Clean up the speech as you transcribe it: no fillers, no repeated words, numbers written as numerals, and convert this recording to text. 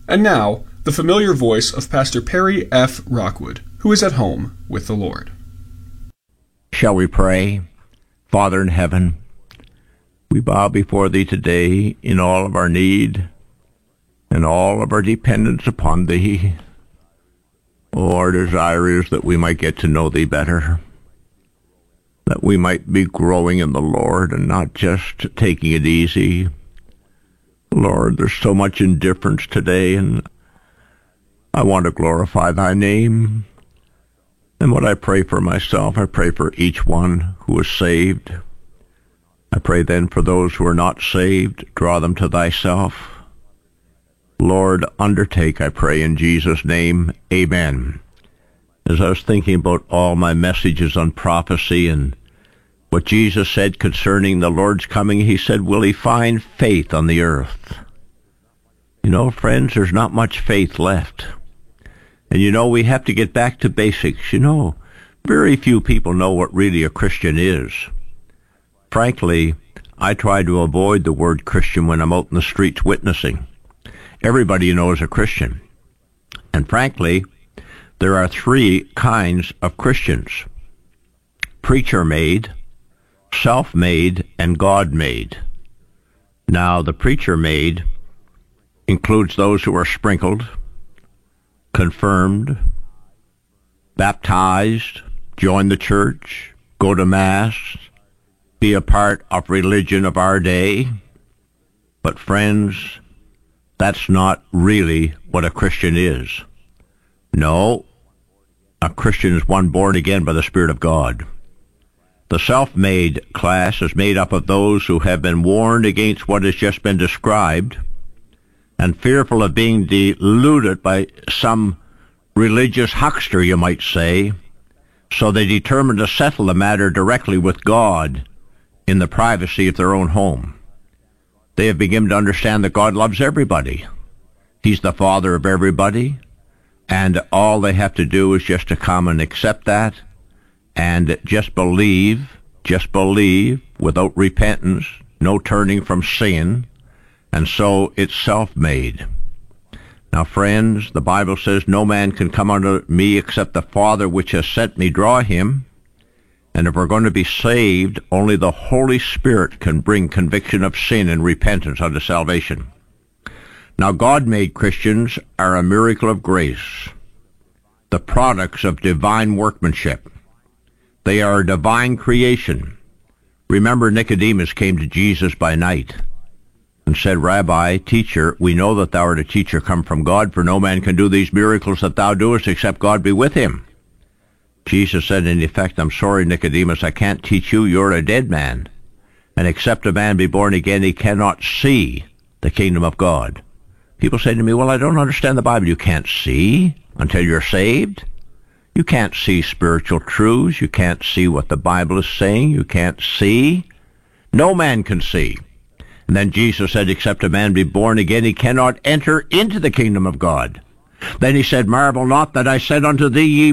And now, the familiar voice of Pastor Perry F. Rockwood, who is at home with the Lord. Shall we pray? Father in heaven, we bow before Thee today in all of our need and all of our dependence upon Thee. Oh, our desire is that we might get to know Thee better, that we might be growing in the Lord and not just taking it easy. Lord, there's so much indifference today, and I want to glorify Thy name. And what I pray for myself, I pray for each one who is saved. I pray then for those who are not saved, draw them to Thyself. Lord, undertake, I pray, in Jesus' name. Amen. As I was thinking about all my messages on prophecy and what Jesus said concerning the Lord's coming, He said, will He find faith on the earth? You know, friends, there's not much faith left. And you know, we have to get back to basics. You know, very few people know what really a Christian is. Frankly, I try to avoid the word Christian when I'm out in the streets witnessing. Everybody knows a Christian. And frankly, there are three kinds of Christians: preacher-made, self-made, and God-made. Now, the preacher-made includes those who are sprinkled, confirmed, baptized, join the church, go to Mass, be a part of religion of our day. But friends, that's not really what a Christian is. No, a Christian is one born again by the Spirit of God. The self-made class is made up of those who have been warned against what has just been described and fearful of being deluded by some religious huckster, you might say, so they determine to settle the matter directly with God in the privacy of their own home. They have begun to understand that God loves everybody. He's the Father of everybody, and all they have to do is just to come and accept that and just believe without repentance, no turning from sin, and so it's self-made. Now, friends, the Bible says, no man can come unto me except the Father which has sent me draw him. And if we're going to be saved, only the Holy Spirit can bring conviction of sin and repentance unto salvation. Now, God-made Christians are a miracle of grace, the products of divine workmanship. They are a divine creation. Remember, Nicodemus came to Jesus by night and said, Rabbi, teacher, we know that thou art a teacher come from God, for no man can do these miracles that thou doest except God be with him. Jesus said, in effect, I'm sorry, Nicodemus, I can't teach you. You're a dead man. And except a man be born again, he cannot see the kingdom of God. People say to me, well, I don't understand the Bible. You can't see until you're saved. You can't see spiritual truths. You can't see what the Bible is saying. You can't see. No man can see. And then Jesus said, except a man be born again, he cannot enter into the kingdom of God. Then he said, marvel not that I said unto thee, ye